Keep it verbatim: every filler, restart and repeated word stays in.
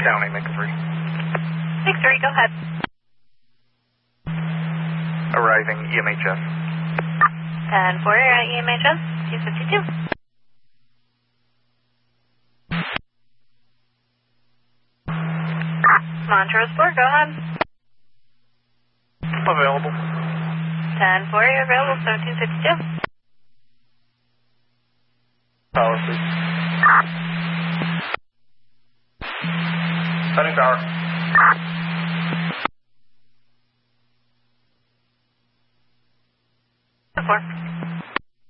County, make a three. Make three, go ahead. Arriving E M H S. ten four, you're at E M H S, two fifty-two. Montrose four, go ahead. Available. ten four, you're available, seventeen fifty-two. Policy. Setting power.